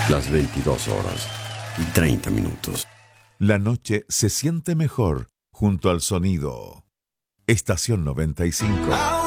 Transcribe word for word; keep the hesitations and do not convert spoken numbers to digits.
Las veintidós horas y treinta minutos. La noche se siente mejor junto al sonido. Estación noventa y cinco.